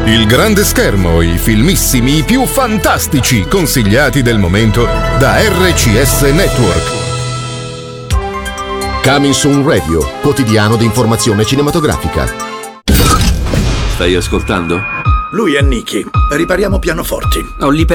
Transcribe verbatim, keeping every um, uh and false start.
Il grande schermo, i filmissimi, i più fantastici consigliati del momento da R C S Network. Coming Soon Radio, quotidiano di informazione cinematografica. Stai ascoltando? Lui è Nicky. Ripariamo pianoforti. Ho l'iper